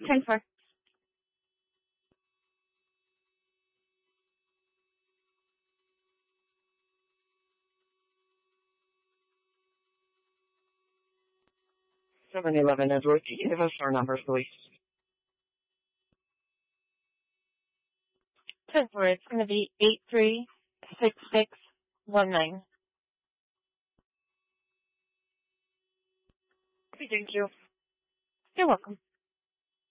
Transfer. $711 Edward. Can you give us our numbers, please? 10-4, it's going to be 836619. Okay, thank you. You're welcome.